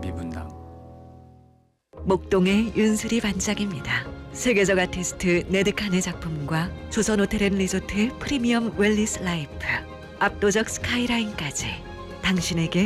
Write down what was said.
미분당. 목동의 윤수리 반짝입니다. 세계적 아티스트 네드칸의 작품과 조선 호텔앤리조트 프리미엄 웰리스 라이프, 압도적 스카이라인까지 당신에게